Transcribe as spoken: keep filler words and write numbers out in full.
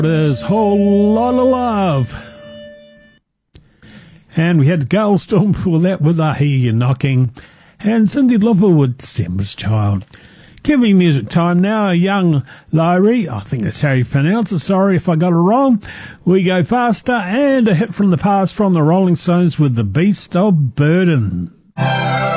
There's a whole lot of love. And we had Galestorm before that with I Hear You Knocking. And Cindy Lauper with December's Child. Giving music time now, a young Lyrie, I think that's how you pronounce it, sorry if I got it wrong. We go faster, and a hit from the past from the Rolling Stones with The Beast of Burden.